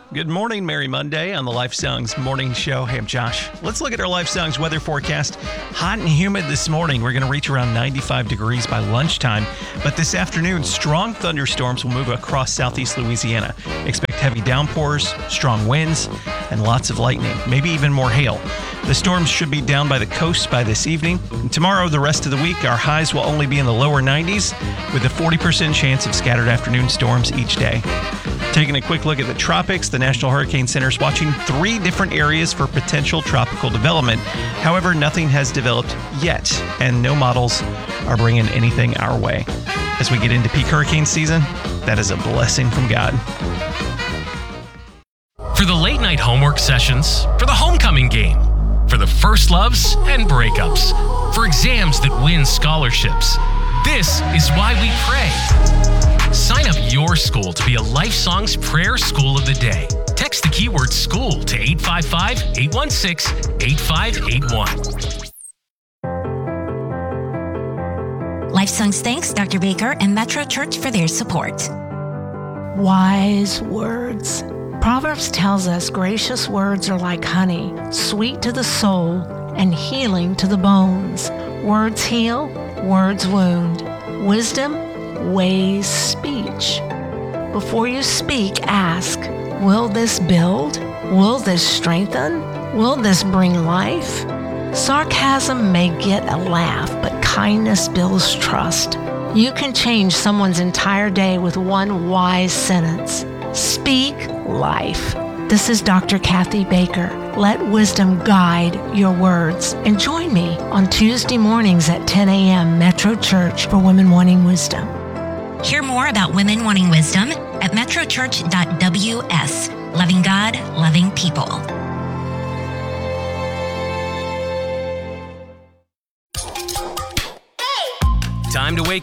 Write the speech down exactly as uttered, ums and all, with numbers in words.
Good morning, Merry Monday on the Life Songs Morning Show. Hey, I'm Josh. Let's look at our Life Songs weather forecast. Hot and humid this morning. We're going to reach around ninety-five degrees by lunchtime. But this afternoon, strong thunderstorms will move across southeast Louisiana. Expect heavy downpours, strong winds, and lots of lightning, maybe even more hail. The storms should be down by the coast by this evening. And tomorrow, the rest of the week, our highs will only be in the lower nineties with a forty percent chance of scattered afternoon storms each day. Taking a quick look at the tropics, the National Hurricane Center is watching three different areas for potential tropical development. However, nothing has developed yet, and no models are bringing anything our way. As we get into peak hurricane season, that is a blessing from God. For the late night homework sessions, for the homecoming game, for the first loves and breakups, for exams that win scholarships, this is why we pray. Sign up your school to be a Life Songs Prayer School of the Day. Text the keyword SCHOOL to eight five five, eight one six, eight five eight one. Life Songs thanks Doctor Baker and Metro Church for their support. Wise words. Proverbs tells us gracious words are like honey, sweet to the soul and healing to the bones. Words heal, words wound. Wisdom weighs speech. Before you speak, ask, will this build? Will this strengthen? Will this bring life? Sarcasm may get a laugh, but kindness builds trust. You can change someone's entire day with one wise sentence. Speak life. This is Doctor Kathy Baker. Let wisdom guide your words. And join me on Tuesday mornings at ten a.m. Metro Church for Women Wanting Wisdom. Hear more about Women Wanting Wisdom at metro church dot w s. Loving God, loving people. Time to wake